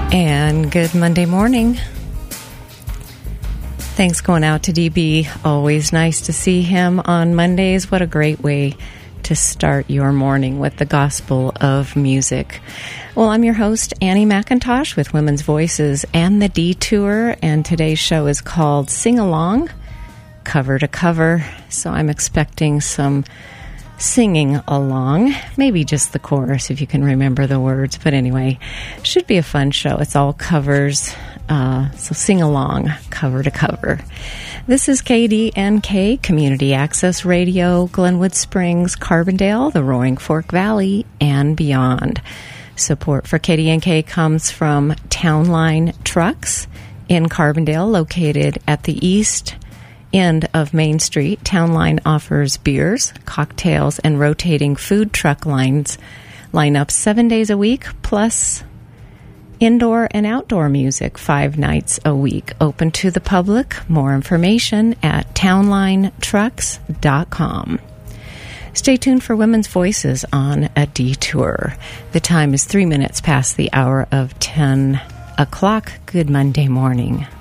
And good Monday morning. Thanks going out to DB. Always nice to see him on Mondays. What a great way to start your morning with the gospel of music. Well, I'm your host, Annie McIntosh, with Women's Voices and the Detour, and today's show is called Sing Along, Cover to Cover. So I'm expecting some singing along, maybe just the chorus if you can remember the words, but anyway, should be a fun show. It's all covers, so sing along, cover to cover. This is KDNK, Community Access Radio, Glenwood Springs, Carbondale, the Roaring Fork Valley, and beyond. Support for KDNK comes from Townline Trucks in Carbondale, located at the east end of Main Street. Townline offers beers, cocktails, and rotating food truck lineup 7 days a week, plus indoor and outdoor music 5 nights a week. Open to the public. More information at townlinetrucks.com. Stay tuned for Women's Voices on a Detour. The time is 3 minutes past the hour of 10 o'clock. Good Monday morning.